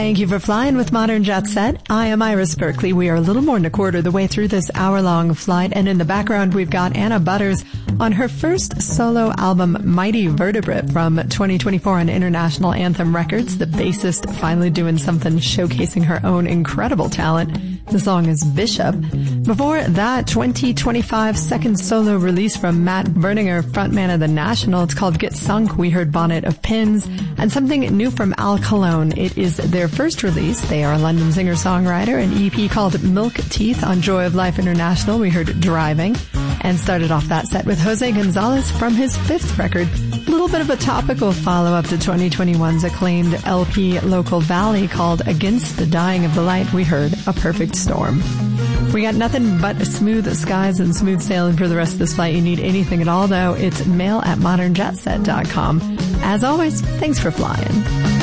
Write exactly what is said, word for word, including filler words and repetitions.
Thank you for flying with Modern Jet Set. I am Iris Berkeley. We are a little more than a quarter of the way through this hour-long flight, and in the background we've got Anna Butters on her first solo album, Mighty Vertebrate, from twenty twenty-four on International Anthem Records. The bassist finally doing something showcasing her own incredible talent. The song is Bishop. Before that, twenty twenty-five second solo release from Matt Berninger, frontman of The National. It's called Get Sunk. We heard Bonnet of Pins. And something new from Al Cologne. It is their first release. They are a London singer-songwriter. An E P called Milk Teeth on Joy of Life International. We heard Driving. And started off that set with Jose Gonzalez from his fifth record. A little bit of a topical follow-up to twenty twenty-one's acclaimed L P Local Valley called Against the Dying of the Light. We heard A Perfect Storm. We got nothing but smooth skies and smooth sailing for the rest of this flight. You need anything at all, though, it's mail at modern jet set dot com. As always, thanks for flying.